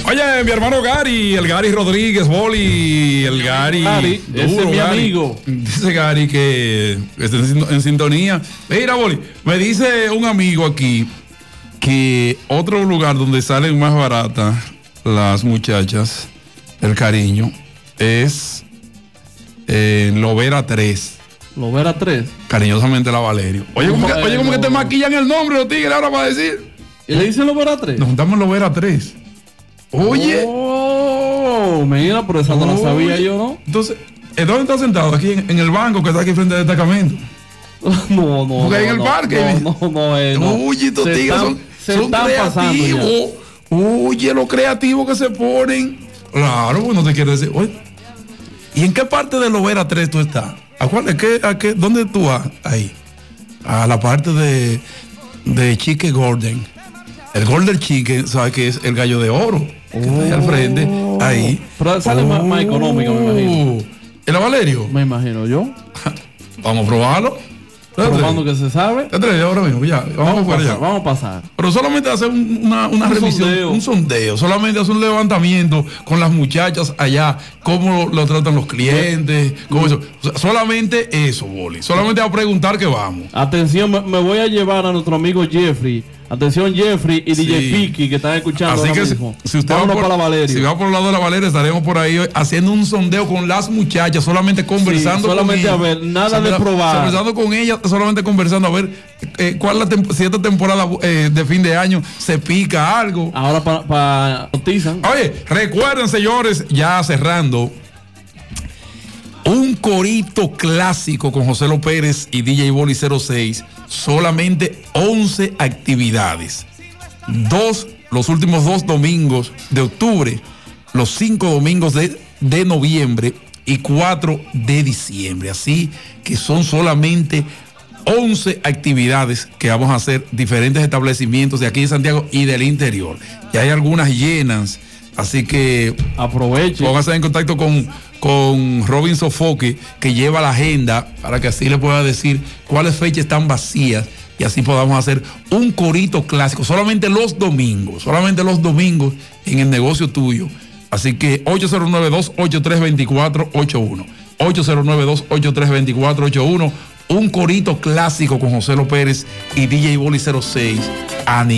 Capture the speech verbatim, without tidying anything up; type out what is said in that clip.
Oye, mi hermano Gary, el Gary Rodríguez, Boli, el Gary. Gary, duro, ese es mi Gary. amigo. Dice Gary que está en, en sintonía. Mira, Boli, me dice un amigo aquí que otro lugar donde salen más baratas las muchachas, el cariño, es en Lovera tres. Lovera tres. Cariñosamente la Valerio. Oye, como que, oye, como que te maquillan el nombre los tigres ahora para decir. ¿Y le dicen Lovera tres? Nos juntamos en Lovera tres. Oye. Oh, mira, por esa no la sabía yo, ¿no? Entonces, ¿dónde estás sentado? Aquí en, en el banco que está aquí frente al destacamento. No, no. Porque no, ahí en el no, parque. No, no, no, eh, no. Oye, estos Se tigres están- son, se son están pasando ya. creativos. Oye, los creativos que se ponen. Claro, pues no te quiero decir. Oye, ¿y en qué parte de Lovera tres tú estás? ¿A cuál? ¿A qué, a qué, ¿Dónde tú vas? Ahí. A la parte de, de Chique Golden. El Golden Chique, ¿sabes qué es? El gallo de oro. Que está ahí al frente. Ahí. Pero sale más, más económico, me imagino. ¿El Valerio? Me imagino yo. Vamos a probarlo. Probando que se sabe. ¿Te atreves ahora mismo? Ya, vamos, Vamos a para allá. pasar, vamos a pasar. Pero solamente hacer un- una, una Un revisión, sondeo. un sondeo, solamente hacer un levantamiento con las muchachas allá, cómo lo, lo tratan los clientes, cómo eso. O sea, solamente eso, Boli. Solamente a preguntar que vamos. Atención, me, me voy a llevar a nuestro amigo Jeffrey. Atención, Jeffrey y Sí. D J Piki que están escuchando. Así ahora que si, mismo. si usted va Vámonos por, para la Valeria. si va por el lado de la Valeria, estaremos por ahí hoy haciendo un sondeo con las muchachas, solamente conversando Sí, solamente con ellas. a ver, nada de Solamente- probar. Conversando con ellas, solamente conversando a ver eh, cuál es la tem- si esta temporada eh, de fin de año se pica algo. Ahora para pa, cotizan. Oye, recuerden, señores, ya cerrando, un corito clásico con José López Pérez y D J Boli cero seis, solamente once actividades. Dos, los últimos dos domingos de octubre, los cinco domingos de, de noviembre y cuatro de diciembre. Así que son solamente once actividades que vamos a hacer, diferentes establecimientos de aquí de Santiago y del interior. Y hay algunas llenas, así que Aproveche. póngase en contacto con, con Robin Sofoque, que lleva la agenda, para que así le pueda decir cuáles fechas están vacías y así podamos hacer un corito clásico, solamente los domingos, solamente los domingos en el negocio tuyo. Así que ocho cero nueve, dos ocho tres, dos cuatro ocho uno, ocho cero nueve, dos ocho tres, dos cuatro ocho uno, un corito clásico con José López Pérez y D J Boli cero seis.